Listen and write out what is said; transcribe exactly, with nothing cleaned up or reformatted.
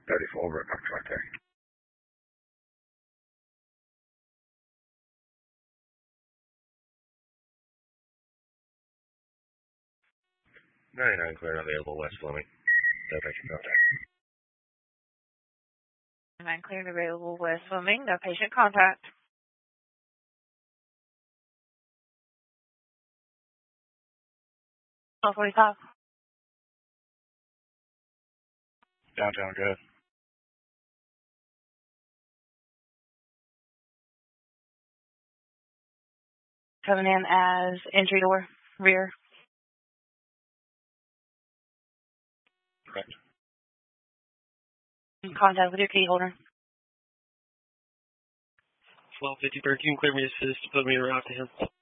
thirty-four, right back to right there. ninety-nine clear available, West Fleming. No patient contact. ninety-nine clear available, West Fleming. No patient contact. one forty-five. Downtown, go ahead. Coming in as entry door, rear. Correct. Contact with your key holder. twelve fifty Burger King, clear me assist, put me around to him.